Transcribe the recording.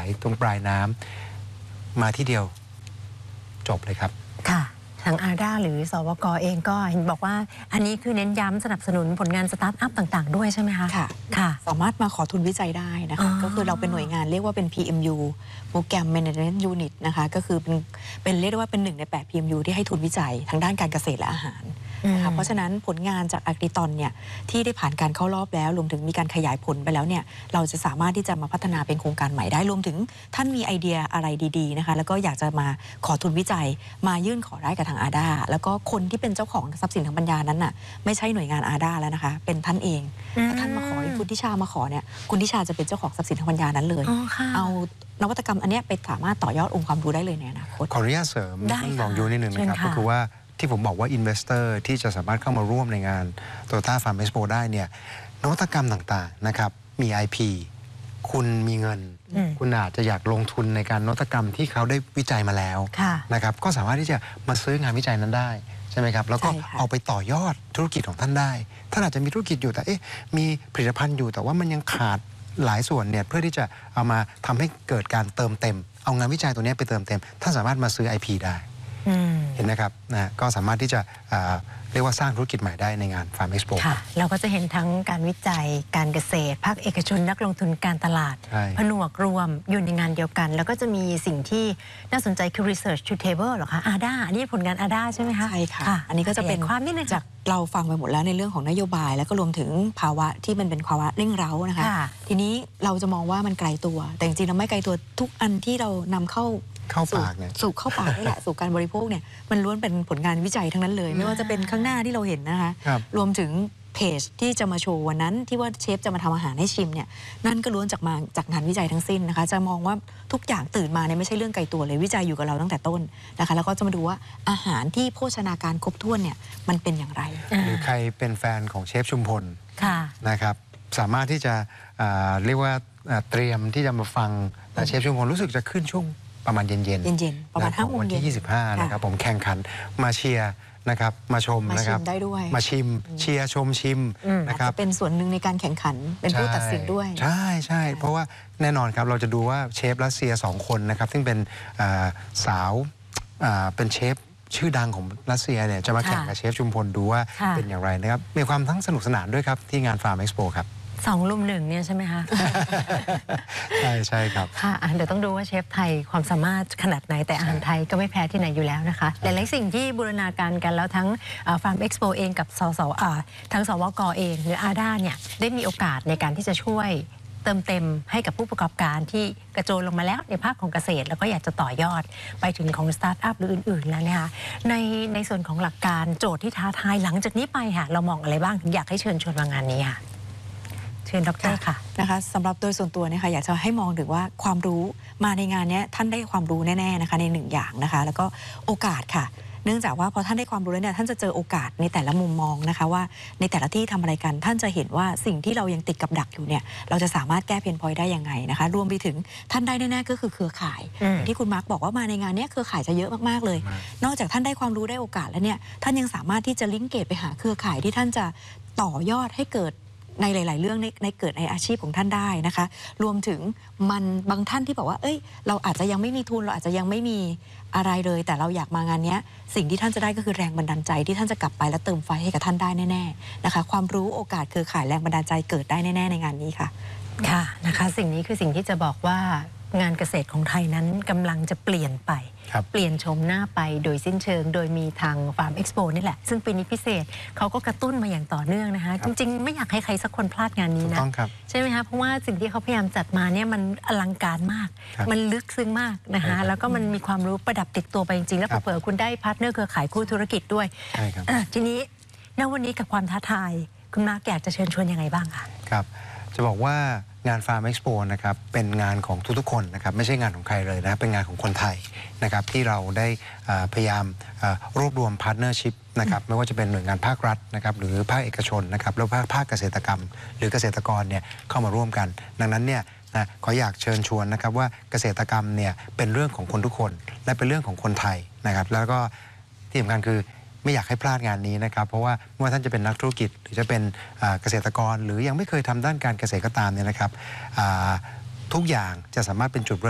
ตรงปลายน้ำมาที่เดียวจบเลยครับค่ะทางอาด้าหรือสวก.เองก็เห็นบอกว่าอันนี้คือเน้นย้ำสนับสนุนผลงานสตาร์ทอัพต่างๆด้วยใช่ไหมคะค่ะสามารถมาขอทุนวิจัยได้นะคะก็คือเราเป็นหน่วยงานเรียกว่าเป็น PMU Program Management Unit นะคะก็คือเป็นเรียกได้ว่าเป็น1 ใน 8 PMU ที่ให้ทุนวิจัยทางด้านการเกษตรและอาหารนะคะเพราะฉะนั้นผลงานจากAgritonเนี่ยที่ได้ผ่านการเข้ารอบแล้วรวมถึงมีการขยายผลไปแล้วเนี่ยเราจะสามารถที่จะมาพัฒนาเป็นโครงการใหม่ได้รวมถึงท่านมีไอเดียอะไรดีๆนะคะแล้วก็อยากจะมาขอทุนวิจัยมายื่นขอได้กับทางอาด้าแล้วก็คนที่เป็นเจ้าของทรัพย์สินทางปัญญานั้นน่ะไม่ใช่หน่วยงานอาด้าแล้วนะคะเป็นท่านเองถ้าท่านมาขอคุณทิชามาขอเนี่ยคุณทิชาจะเป็นเจ้าของทรัพย์สินทางปัญญานั้นเลยเอานวัตกรรมอันนี้ไปสามารถต่อยอดองค์ความรู้ได้เลยในอนาคตขออนุญาตเสริมท่านรองยูนิดนึงนะครับก็คือว่าที่ผมบอกว่า Investor ที่จะสามารถเข้ามาร่วมในงาน Toyota Farm Expo ได้เนี่ยนวัตกรรมต่างๆนะครับมี IP คุณมีเงินคุณอาจจะอยากลงทุนในการนวัตกรรมที่เขาได้วิจัยมาแล้วนะครับก็สามารถที่จะมาซื้องานวิจัยนั้นได้ใช่ไหมครับแล้วก็เอาไปต่อยอดธุรกิจของท่านได้ท่านอาจจะมีธุรกิจอยู่แต่มีผลิตภัณฑ์อยู่แต่ว่ามันยังขาดหลายส่วนเนี่ยเพื่อที่จะเอามาทำให้เกิดการเติมเต็มเอางานวิจัยตัวนี้ไปเติมเต็มท่านสามารถมาซื้อ IP ได้เห็นนะครับก็สามารถที่จะเรียกว่าสร้างธุรกิจใหม่ได้ในงาน Farm Expo ค่ะเราก็จะเห็นทั้งการวิจัยการเกษตรภาคเอกชนนักลงทุนการตลาดผนวกรวมอยู่ในงานเดียวกันแล้วก็จะมีสิ่งที่น่าสนใจคือ Research to Table หรอคะอาด้าอันนี้ผลงานอาด้าใช่ไหมคะใช่ค่ะอันนี้ก็จะเป็นความนิดนึงจากเราฟังไปหมดแล้วในเรื่องของนโยบายแล้วก็รวมถึงภาวะที่มันเป็นภาวะเร่งเร้านะคะทีนี้เราจะมองว่ามันไกลตัวแต่จริงๆเราไม่ไกลตัวทุกอันที่เรานำเข้าปากเนี่ยสู่เข้าปากนี่แหละสู่การบริโภคเนี่ยมันล้วนเป็นผลงานวิจัยทั้งนั้นเลยไม่ว่าจะเป็นข้างหน้าที่เราเห็นนะคะรวมถึงเพจที่จะมาโชว์วันนั้นที่ว่าเชฟจะมาทำอาหารให้ชิมเนี่ยนั่นก็ล้วนจากงานวิจัยทั้งสิ้นนะคะจะมองว่าทุกอย่างตื่นมาเนี่ยไม่ใช่เรื่องไกลตัวเลยวิจัยอยู่กับเราตั้งแต่ต้นนะคะแล้วก็จะมาดูว่าอาหารที่โภชนาการครบถ้วนเนี่ยมันเป็นอย่างไรหรือใครเป็นแฟนของเชฟชุมพลนะครับสามารถที่จะเรียกว่าเตรียมที่จะมาฟังเชฟชุมพลรู้สึกจะขึ้นช่วงประมาณเย็นๆประมาณ5 โมงวันที่25นะครับผมแข่งขันมาเชียร์นะครับมาชมนะครับได้ด้วยมาชิมเชียร์ชมชิมนะครับเป็นส่วนหนึ่งในการแข่งขันเป็นผู้ตัดสินด้วยใช่เพราะว่าแน่นอนครับเราจะดูว่าเชฟรัสเซีย2 คนนะครับซึ่งเป็นสาวเป็นเชฟชื่อดังของรัสเซียเนี่ยจะมาแข่งกับเชฟชุมพลดูว่าเป็นอย่างไรนะครับมีความทั้งสนุกสนานด้วยครับที่งาน Farm Expo ครับ 2 ลุม 1เนี่ยใช่ไหมคะใช่ครับค่ะเดี๋ยวต้องดูว่าเชฟไทยความสามารถขนาดไหนแต่อาหารไทยก็ไม่แพ้ที่ไหนอยู่แล้วนะคะหลายๆสิ่งที่บูรณาการกันแล้วทั้งFarm Expo เองกับทั้งสวก.เองหรืออาด้าเนี่ยได้มีโอกาสในการที่จะช่วยเติมเต็มให้กับผู้ประกอบการที่กระโจนลงมาแล้วในภาคของเกษตรแล้วก็อยากจะต่อยอดไปถึงของสตาร์ทอัพหรืออื่นๆแล้วนะคะในส่วนของหลักการโจทย์ที่ท้าทายหลังจากนี้ไปค่ะเรามองอะไรบ้างถึงอยากให้เชิญชวนมางานนี้ค่ะเชิญดร.ค่ะนะคะสำหรับโดยส่วนตัวเนี่ยค่ะอยากจะให้มองถึงว่าความรู้มาในงานนี้ท่านได้ความรู้แน่ๆนะคะใน1 อย่างนะคะแล้วก็โอกาสค่ะเนื่องจากว่าพอท่านได้ความรู้แล้วเนี่ยท่านจะเจอโอกาสในแต่ละมุมมองนะคะว่าในแต่ละที่ทำอะไรกันท่านจะเห็นว่าสิ่งที่เรายังติดกับดักอยู่เนี่ยเราจะสามารถแก้เพนพอยต์ได้ยังไงนะคะรวมไปถึงท่านได้แน่ๆก็คือเครือข่ายที่คุณมาร์คบอกว่ามาในงานนี้เครือข่ายจะเยอะมากๆเลยนอกจากท่านได้ความรู้ได้โอกาสแล้วเนี่ยท่านยังสามารถที่จะลิงก์เกตไปหาเครือข่ายที่ท่านจะต่อยอดให้เกิดในหลายๆเรื่องในเกิดในอาชีพของท่านได้นะคะรวมถึงมันบางท่านที่บอกว่าเราอาจจะยังไม่มีทุนเราอาจจะยังไม่มีอะไรเลยแต่เราอยากมางานนี้สิ่งที่ท่านจะได้ก็คือแรงบันดาลใจที่ท่านจะกลับไปและเติมไฟให้กับท่านได้แน่ๆนะคะความรู้โอกาสเครือข่ายแรงบันดาลใจเกิดได้แน่ๆในงานนี้ค่ะค่ะนะคะสิ่งนี้คือสิ่งที่จะบอกว่างานเกษตรของไทยนั้นกำลังจะเปลี่ยนไปเปลี่ยนโฉมหน้าไปโดยสิ้นเชิงโดยมีทาง Farm Expo นี่แหละซึ่งปีนี้พิเศษเขาก็กระตุ้นมาอย่างต่อเนื่องนะคะจริงๆไม่อยากให้ใครสักคนพลาดงานนี้นะใช่ไหมคะเพราะว่าสิ่งที่เขาพยายามจัดมาเนี่ยมันอลังการมากมันลึกซึ้งมากนะคะแล้วก็มันมีความรู้ประดับติดตัวไปจริงๆแล้วเผื่อคุณได้พาร์ทเนอร์เครือข่ายคู่ธุรกิจด้วยทีนี้ณวันนี้กับความท้าทายคุณมาร์คอยากจะเชิญชวนยังไงบ้างคะครับจะบอกว่างาน Farm Expo นะครับเป็นงานของทุกๆคนนะครับไม่ใช่งานของใครเลยนะเป็นงานของคนไทยนะครับที่เราได้พยายามรวบรวมพาร์ทเนอร์ชิพนะครับไม่ว่าจะเป็นหน่วยงานภาครัฐนะครับหรือภาคเอกชนนะครับแล้วภาคเกษตรกรรมหรือเกษตรกรเนี่ยเข้ามาร่วมกันดังนั้นเนี่ยขออยากเชิญชวนนะครับว่าเกษตรกรรมเนี่ยเป็นเรื่องของคนทุกคนและเป็นเรื่องของคนไทยนะครับแล้วก็ที่สำคัญคือไม่อยากให้พลาดงานนี้นะครับเพราะว่าไม่ว่าท่านจะเป็นนักธุรกิจหรือจะเป็นเกษตรกรหรือยังไม่เคยทำด้านการเกษตรก็ตามเนี่ยนะครับทุกอย่างจะสามารถเป็นจุด